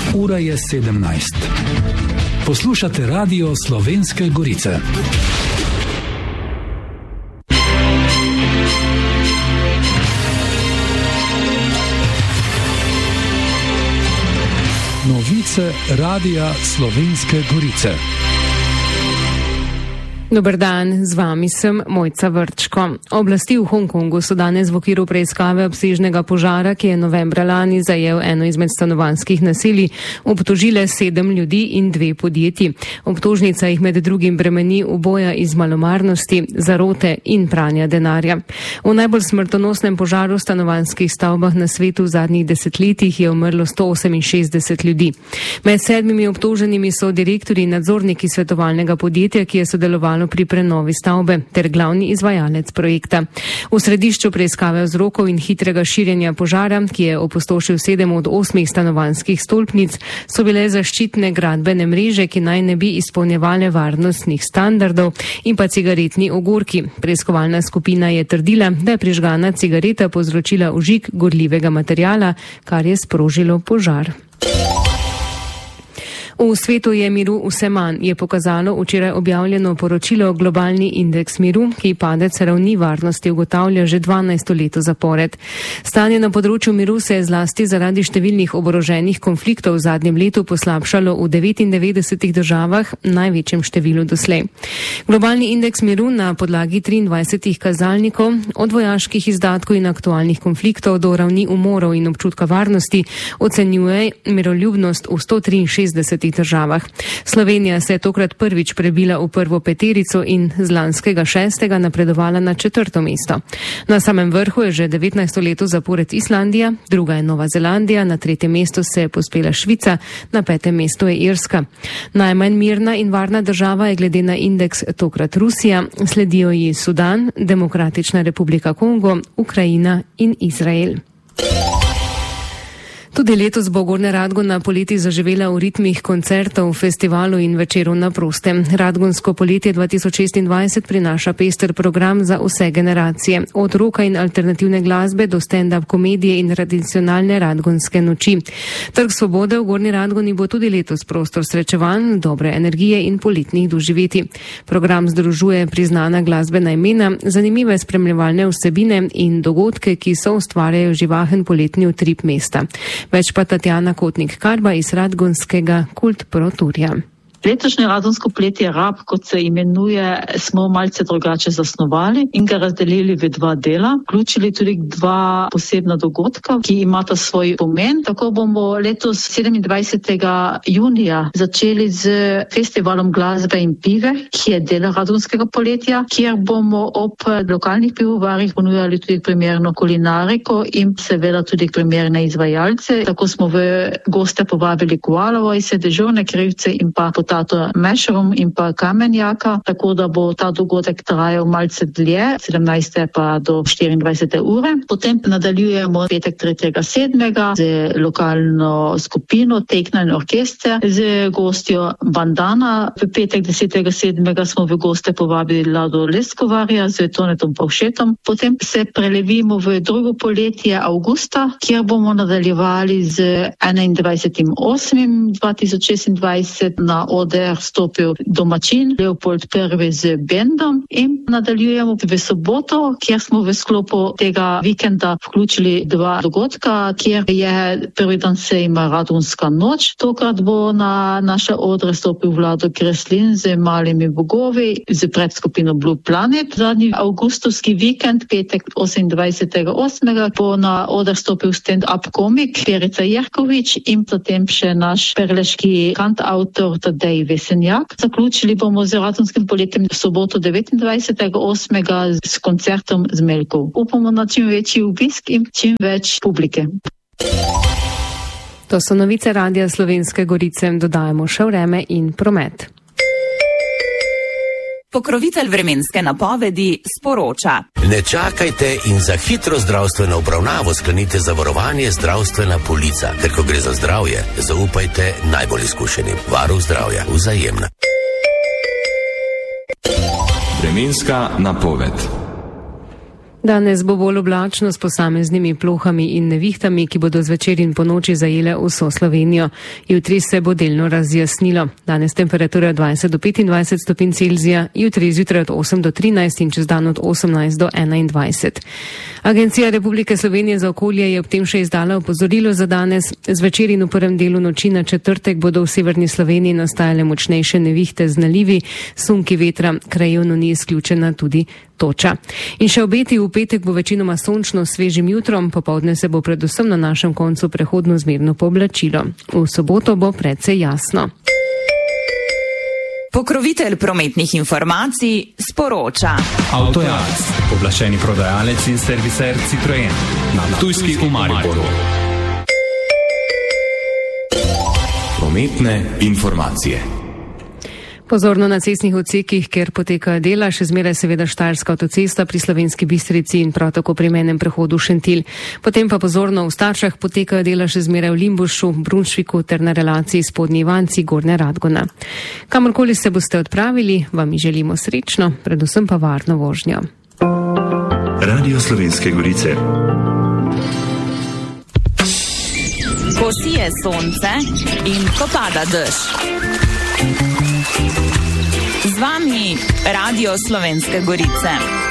Ura je 17. Poslušate Radio Slovenske Gorice. Novice Radia Slovenske Gorice. Dober dan, z vami sem Mojca Vrčko. Oblasti v Hongkongu so danes v okviru preiskave obsežnega požara, ki je novembra lani zajel eno izmed stanovanjskih naselij, obtožile 7 ljudi in 2 podjetji. Obtožnica jih med drugim bremeni uboja iz malomarnosti, zarote in pranja denarja. V najbolj smrtonosnem požaru v stanovanjskih stavbah na svetu v zadnjih desetletjih je umrlo 168 ljudi. Med 7 obtoženimi so direktorji in nadzorniki svetovalnega podjetja, ki je sodelovalo pri prenovi stavbe, ter glavni izvajalec projekta. V središču preiskave vzrokov in hitrega širjenja požara, ki je opustošil 7 od 8 stanovanjskih stolpnic, so bile zaščitne gradbene mreže, ki naj ne bi izpolnjevale varnostnih standardov, in pa cigaretni ogorki. Preiskovalna skupina je trdila, da je prižgana cigareta povzročila vžig gorljivega materiala, kar je sprožilo požar. V svetu je miru vse manj, je pokazalo včeraj objavljeno poročilo Globalni indeks miru, ki padec ravni varnosti ugotavlja že 12 leto zapored. Stanje na področju miru se je zlasti zaradi številnih oboroženih konfliktov v zadnjem letu poslabšalo v 99 državah, največjem številu doslej. Globalni indeks miru na podlagi 23 kazalnikov, od vojaških izdatkov in aktualnih konfliktov do ravni umorov in občutka varnosti, ocenjuje miroljubnost v 163 državah. Slovenija se je tokrat prvič prebila v prvo peterico in z lanskega 6. napredovala na 4. mesto. Na samem vrhu je že 19. leto zapored Islandija, druga je Nova Zelandija, na 3. mestu se je povzpela Švica, na 5. mestu je Irska. Najmanj mirna in varna država je glede na indeks tokrat Rusija, sledijo ji Sudan, Demokratična republika Kongo, Ukrajina in Izrael. Tudi letos bo Gornja Radgona poleti zaživela v ritmih koncertov, festivalov in večerov na prostem. Radgonsko poletje 2026 prinaša pester program za vse generacije, od roka in alternativne glasbe do stand-up komedije in tradicionalne radgonske noči. Trg Svobode v Gornji Radgoni bo tudi letos prostor srečevanj, dobre energije in poletnih doživetij. Program združuje priznana glasbena imena, zanimive spremljevalne vsebine in dogodke, ki so ustvarjajo živahen poletni utrip mesta. Več pa Tatjana Kotnik-Karba iz Radgonskega Kult Pro Tourja. Letošnje radgonsko poletje Rab, kot se imenuje, smo malce drugače zasnovali in ga razdelili v 2 dela. Vključili tudi 2 posebna dogodka, ki imata svoj pomen. Tako bomo letos 27. junija začeli z festivalom glasbe in pive, ki je del radgonskega poletja, kjer bomo ob lokalnih pivovarjih ponujali tudi primerno kulinariko in seveda tudi primerne izvajalce. Tako smo v goste povabili Koala Voice, Dežurne krivce in pa Potato Mushroom in pa Kamenjaka, tako da bo ta dogodek trajal malce dlje, 17. pa do 24. ure. Potem nadaljujemo petek 3.7. z lokalno skupino Tekna in orkester, z gostjo Bandana. V petek 10.7. smo v goste povabili Lado Leskovarja z Tonetom Pavšetom. Potem se prelevimo v drugo poletje avgusta, kjer bomo nadaljevali z 21.8.2026 na oder stopil domačin Leopold I z bendom in nadaljujemo v soboto, kjer smo v sklopu tega vikenda vključili 2 dogodka, kjer je prvi dan sejma Radgonska noč. Tokrat bo na naše odre stopil Vlado Kreslin z Malimi bogovi z predskupino Blue Planet. Zadnji avgustovski vikend, petek 28.8. bo na oder stopil stand-up komik Perica Jerkovič in potem še naš perleški kantautor Tadej Vesenjak. Zaključili bomo z radgonskim poletjem v soboto 29.8. s koncertom Zmeljkov. Upamo na čim večji obisk in čim več publike. To so novice Radia Slovenske Gorice. Dodajamo še vreme in promet. Pokrovitelj vremenske napovedi sporoča. Ne čakajte in za hitro zdravstveno obravnavo sklenite zavarovanje zdravstvena polica. Ker ko gre za zdravje, zaupajte najbolj izkušenim. Varuh zdravja, Vzajemna. Vremenska napoved. Danes bo bolj oblačno s posameznimi plohami in nevihtami, ki bodo zvečer in po noči zajele vso Slovenijo. Jutri se bo delno razjasnilo. Danes temperatura 20 do 25 stopinj Celzija, jutri zjutraj od 8 do 13 in čez dan od 18 do 21. Agencija Republike Slovenije za okolje je ob tem še izdala opozorilo za danes. Zvečer in v prvem delu noči na četrtek bodo v severni Sloveniji nastajale močnejše nevihte z nalivi, sunki vetra, krajevno ni izključena tudi toča. In še obeti: v petek bo večinoma sončno s svežim jutrom, popoldne se bo predvsem na našem koncu prehodno zmerno pooblačilo. V soboto bo precej jasno. Pokrovitelj prometnih informacij sporoča. Avtojalec, pooblaščeni prodajalec in serviser Citroen na Ptujski v Mariboru. Prometne informacije. Pozorno na cestnih odsekih, kjer potekajo dela, še zmeraj seveda Štajerska avtocesta pri Slovenski Bistrici in prav tako pri mejnem prehodu Šentilj. Potem pa pozorno v Starčah potekajo dela še zmeraj v Limbušu, Brunšviku ter na relaciji Spodnji Ivanci, Gornja Radgona. Kamorkoli se boste odpravili, vam želimo srečno, predvsem pa varno vožnjo. Radio Slovenske Gorice. Ko sije sonce in ko pada dež. Z vami Radio Slovenske Gorice.